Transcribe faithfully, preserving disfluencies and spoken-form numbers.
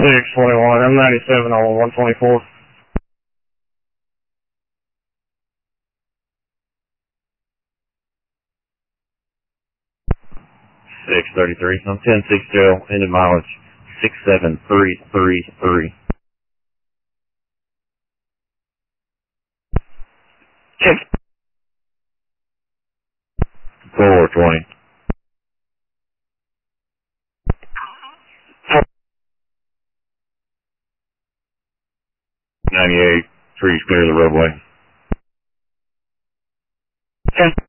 six twenty-one, M ninety-seven on one twenty-four. six thirty-three, I'm ten six zero, ended mileage six seven three three three. Check. four twenty. ninety-eight, trees clear the roadway. Check.